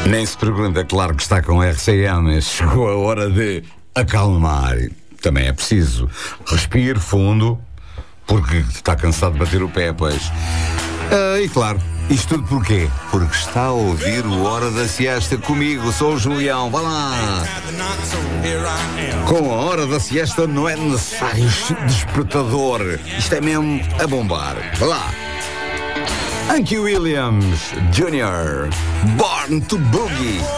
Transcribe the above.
Nem se pergunta, claro que está com RCM. Chegou a hora de acalmar. Também é preciso. Respire fundo, porque está cansado de bater o pé, pois. E claro, isto tudo porquê? Porque está a ouvir o Hora da Siesta comigo. Sou o Julião, vá lá. Com a Hora da Siesta não é necessário despertador. Isto é mesmo a bombar. Vá lá. Hank Williams Jr. Born to Boogie.